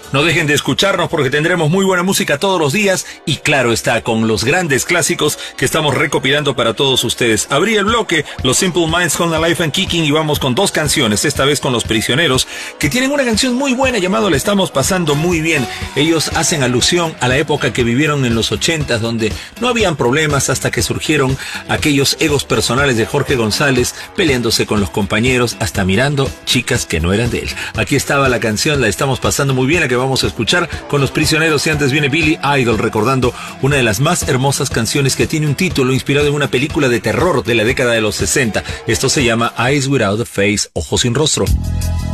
No dejen de escucharnos porque tendremos muy buena música todos los días y claro está, con los grandes clásicos que estamos recopilando para todos ustedes. Abrí el bloque, los Simple Minds con Alive and Kicking y vamos con dos canciones, esta vez con Los Prisioneros, que tienen una canción muy buena llamada La Estamos Pasando Muy Bien. Ellos hacen alusión a la época que vivieron en los 80s, donde no habían problemas hasta que surgieron aquellos egos personales de Jorge González, peleándose con los compañeros, hasta mirando chicas que no eran de él. Aquí estaba la canción La Estamos Pasando Muy Bien, la que vamos a escuchar con Los Prisioneros, y antes viene Billy Idol recordando una de las más hermosas canciones que tiene un título inspirado en una película de terror de la década de los 60. Esto se llama Eyes Without a Face, Ojos sin Rostro.